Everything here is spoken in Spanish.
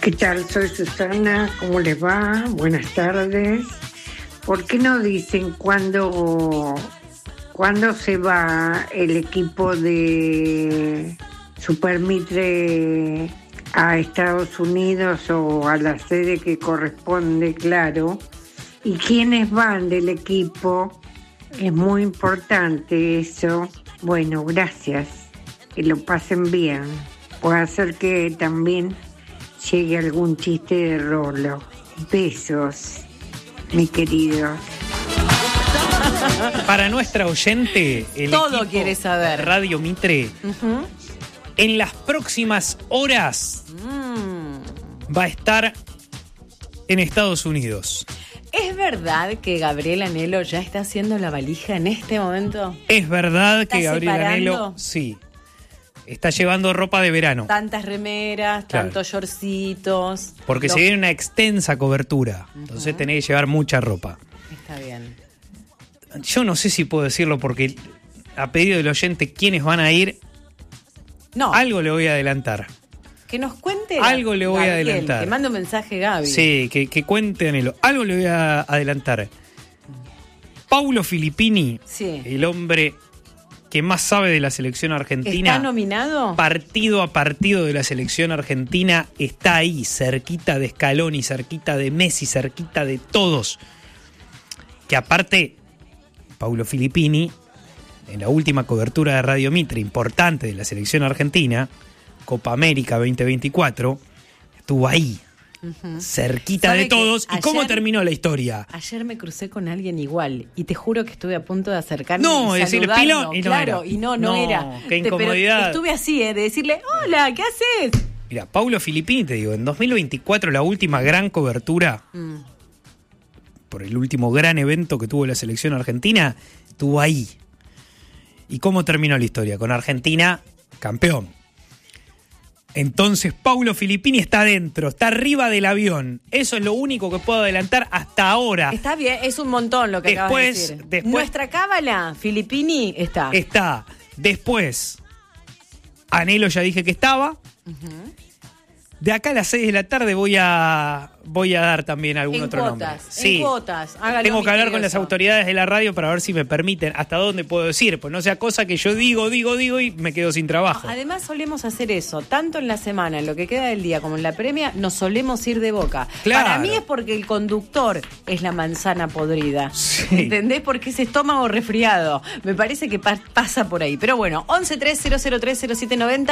¿Qué tal? Soy Susana, ¿cómo les va? Buenas tardes. ¿Por qué no dicen cuándo se va el equipo de Super Mitre a Estados Unidos o a la sede que corresponde, claro? ¿Y quiénes van del equipo? Es muy importante eso. Bueno, gracias. Que lo pasen bien. Puede ser que también llegue algún chiste de Rolo. Besos, mi querido. Para nuestra oyente, el todo equipo quiere saber. de Radio Mitre, en las próximas horas va a estar en Estados Unidos. ¿Es verdad que Gabriel Anhelo ya está haciendo la valija en este momento? Es verdad que Gabriel separando? Anhelo, sí, está llevando ropa de verano. Tantas remeras, Claro. tantos shortcitos. Porque se viene una extensa cobertura. Entonces tenés que llevar mucha ropa. Está bien. Yo no sé si puedo decirlo porque a pedido del oyente quiénes van a ir, No, algo le voy a adelantar. que nos cuente. Algo le voy a Gabriel, adelantar. Que mande un mensaje, Gaby. Sí, que cuente Anhelo. Algo le voy a adelantar. Paulo Filippini, Sí. el hombre que más sabe de la selección argentina, ¿Está nominado? partido a partido de la selección argentina, está ahí, cerquita de Scaloni, cerquita de Messi, cerquita de todos. Que aparte, Paulo Filippini, en la última cobertura de Radio Mitre, importante de la selección argentina, Copa América 2024, estuvo ahí, cerquita ¿Sabe de todos. que ¿Y cómo ayer- terminó la historia? Ayer me crucé con alguien igual y te juro que estuve a punto de acercarme No, y decirle, saludarlo. "Pilón", y no claro, era. y no No, era. qué incomodidad. Pero estuve así, de decirle, hola, ¿qué haces? Mira, Paulo Filippini, te digo, en 2024 la última gran cobertura, por el último gran evento que tuvo la selección argentina, estuvo ahí. ¿Y cómo terminó la historia? Con Argentina campeón. Entonces Paulo Filippini está adentro, está arriba del avión. Eso es lo único que puedo adelantar hasta ahora. Está bien, es un montón lo que acabas de decir. Después- Nuestra cábala, Filippini, está. Está. Después, Anhelo ya dije que estaba. De acá a las 6 de la tarde voy a dar también algún En otro nombre. cuotas, en cuotas, hágalo Tengo que hablar con las misterioso. autoridades de la radio para ver si me permiten hasta dónde puedo decir, pues no sea cosa que yo digo y me quedo sin trabajo. Además solemos hacer eso, tanto en la semana, en lo que queda del día, como en la premia, nos solemos ir de boca. Claro. Para mí es porque el conductor es la manzana podrida. Sí. ¿Entendés? Porque es estómago resfriado. Me parece que pasa por ahí. Pero bueno, 1130030790.